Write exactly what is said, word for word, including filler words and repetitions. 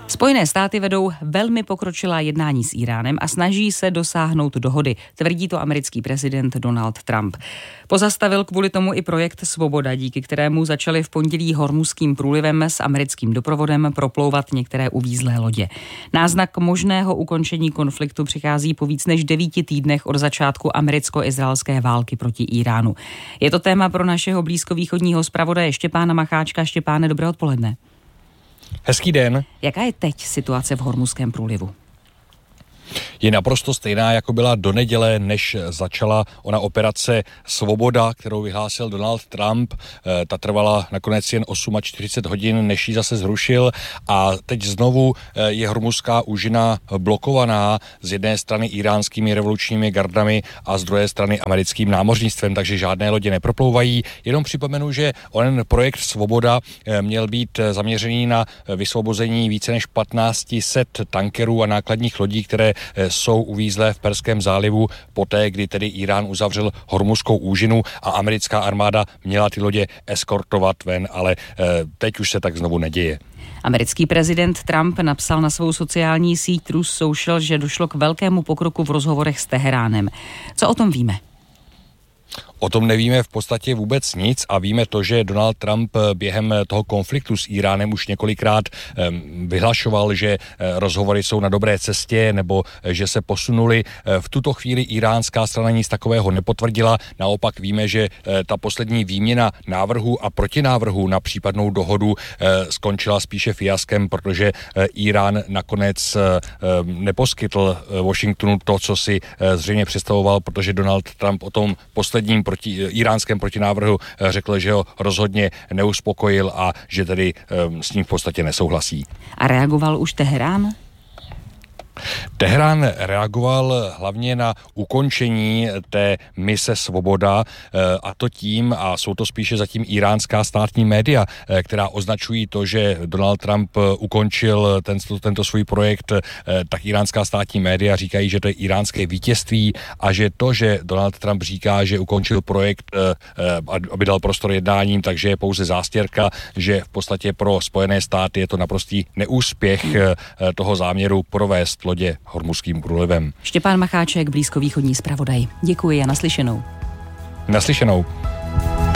Spojené státy vedou velmi pokročilá jednání s Íránem a snaží se dosáhnout dohody, tvrdí to americký prezident Donald Trump. Pozastavil kvůli tomu i projekt Svoboda, díky kterému začaly v pondělí Hormuzským průlivem s americkým doprovodem proplouvat některé uvízlé lodě. Náznak možného ukončení konfliktu přichází po víc než devíti týdnech od začátku americko-izraelské války proti Íránu. Je to téma pro našeho blízkovýchodního zpravodaje Štěpána Macháčka. Štěpáne, dobré odpoledne. Hezký den. Jaká je teď situace v Hormuzském průlivu? Je naprosto stejná, jako byla do neděle, než začala ona operace Svoboda, kterou vyhlásil Donald Trump. Ta trvala nakonec jen čtyřicet osm hodin, než ji zase zrušil a teď znovu je Hormuzská úžina blokovaná z jedné strany iránskými revolučními gardami a z druhé strany americkým námořnictvem, takže žádné lodě neproplouvají. Jenom připomenu, že onen projekt Svoboda měl být zaměřený na vysvobození více než patnáct set tankerů a nákladních lodí, které jsou uvízlé v Perském zálivu poté, kdy tedy Irán uzavřel Hormuzskou úžinu a americká armáda měla ty lodě eskortovat ven, ale teď už se tak znovu neděje. Americký prezident Trump napsal na svou sociální síť Truth Social, že došlo k velkému pokroku v rozhovorech s Teheránem. Co o tom víme? O tom nevíme v podstatě vůbec nic a víme to, že Donald Trump během toho konfliktu s Íránem už několikrát vyhlašoval, že rozhovory jsou na dobré cestě nebo že se posunuli. V tuto chvíli iránská strana nic takového nepotvrdila. Naopak víme, že ta poslední výměna návrhů a protinávrhů na případnou dohodu skončila spíše fiaskem, protože Irán nakonec neposkytl Washingtonu to, co si zřejmě představoval, protože Donald Trump o tom posledním proti iránském protinávrhu řekl, že ho rozhodně neuspokojil a že tedy um, s ním v podstatě nesouhlasí. A reagoval už Teherán? Teherán reagoval hlavně na ukončení té mise Svoboda a to tím, a jsou to spíše zatím iránská státní média, která označují to, že Donald Trump ukončil tento, tento svůj projekt, tak iránská státní média říkají, že to je iránské vítězství a že to, že Donald Trump říká, že ukončil projekt, aby dal prostor jednáním, takže je pouze zástěrka, že v podstatě pro Spojené státy je to naprostý neúspěch toho záměru provést lodě Hormuzským průlivem. Štěpán Macháček, blízkovýchodní zpravodaj. Děkuji a naslyšenou. Naslyšenou.